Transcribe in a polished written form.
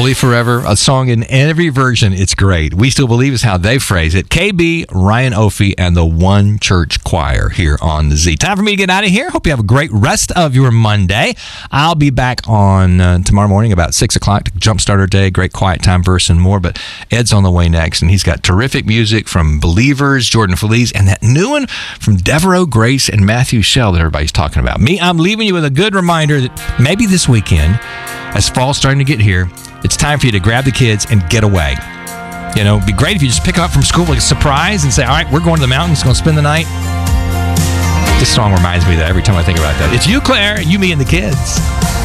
Holy Forever, a song in every version. It's great. We Still Believe is how they phrase it. KB, Ryan Opie, and the One Church Choir here on the Z. Time for me to get out of here. Hope you have a great rest of your Monday. I'll be back on tomorrow morning about 6 o'clock to jumpstart our day. Great quiet time verse and more. But Ed's on the way next, and he's got terrific music from Believers, Jordan Feliz, and that new one from Devereaux Grace and Matthew Shell that everybody's talking about. Me, I'm leaving you with a good reminder that maybe this weekend, as fall's starting to get here, it's time for you to grab the kids and get away. You know, it'd be great if you just pick them up from school like a surprise and say, all right, we're going to the mountains, going to spend the night. This song reminds me of that every time I think about that. It's you, Claire, you, me, and the kids.